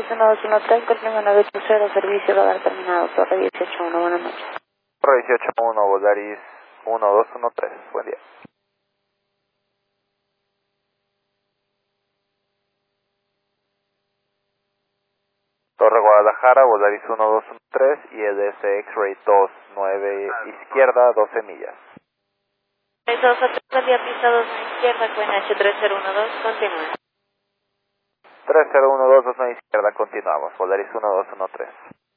1213, continúa 980, servicio radar terminado, Torre 181, buenas noches. Torre 181, Volaris 1213, buen día. Torre Guadalajara, Volaris 1213 y EDS X-Ray 29 izquierda, 12 millas. 2 día pista 2 izquierda, QNH 3012, continúa. 3012, 29 izquierda, continuamos, Volaris 1213.